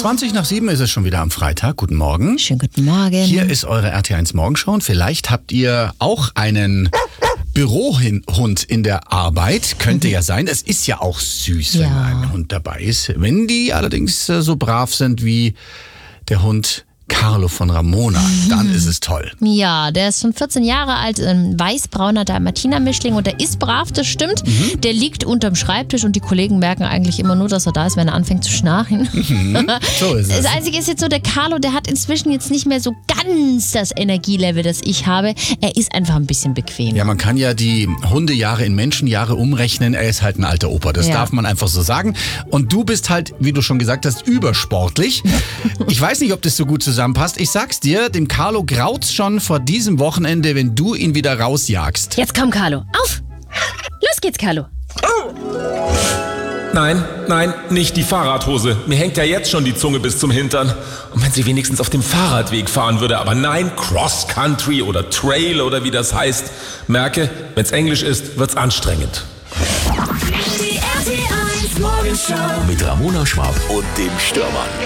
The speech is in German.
7:20 ist es schon wieder am Freitag. Guten Morgen. Schönen guten Morgen. Hier ist eure RT1 Morgenschau und vielleicht habt ihr auch einen Bürohund in der Arbeit. Könnte ja sein. Es ist ja auch süß, wenn ein Hund dabei ist. Wenn die allerdings so brav sind wie der Hund Carlo von Ramona, dann ist es toll. Ja, der ist schon 14 Jahre alt, ein weißbrauner Dalmatiner-Mischling und der ist brav, das stimmt. Der liegt unterm Schreibtisch und die Kollegen merken eigentlich immer nur, dass er da ist, wenn er anfängt zu schnarchen. So ist es. Das Einzige ist jetzt so, der Carlo, der hat inzwischen jetzt nicht mehr so ganz das Energielevel, das ich habe. Er ist einfach ein bisschen bequem. Ja, man kann ja die Hundejahre in Menschenjahre umrechnen. Er ist halt ein alter Opa, das darf man einfach so sagen. Und du bist halt, wie du schon gesagt hast, übersportlich. Ich weiß nicht, ob das so gut zusammenpasst. Ich sag's dir, dem Carlo graut's schon vor diesem Wochenende, wenn du ihn wieder rausjagst. Jetzt komm, Carlo. Auf! Los geht's, Carlo. Nein, nicht die Fahrradhose. Mir hängt ja jetzt schon die Zunge bis zum Hintern. Und wenn sie wenigstens auf dem Fahrradweg fahren würde. Aber nein, Cross-Country oder Trail oder wie das heißt. Merke, wenn's Englisch ist, wird's anstrengend. Die RT1 Morgenschau Mit Ramona Schwab und dem Stürmer.